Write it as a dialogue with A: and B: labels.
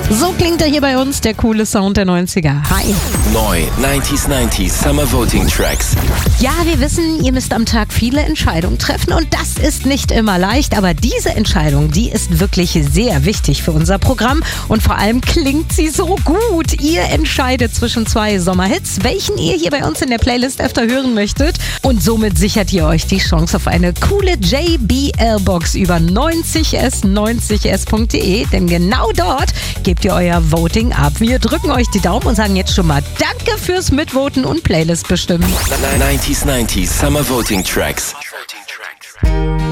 A: So klingt er hier bei uns, der coole Sound der 90er. Hi.
B: Neu 90s Summer Voting Tracks.
A: Ja, wir wissen, ihr müsst am Tag viele Entscheidungen treffen und das ist nicht immer leicht, aber diese Entscheidung, die ist wirklich sehr wichtig für unser Programm und vor allem klingt sie so gut. Ihr entscheidet zwischen 2 Sommerhits, welchen ihr hier bei uns in der Playlist öfter hören möchtet und somit sichert ihr euch die Chance auf eine coole JBL-Box über 90s.de, denn genau dort gebt ihr euer Voting ab. Wir drücken euch die Daumen und sagen jetzt schon mal Danke fürs Mitvoten und Playlist bestimmen.
B: 90s Summer Voting Tracks.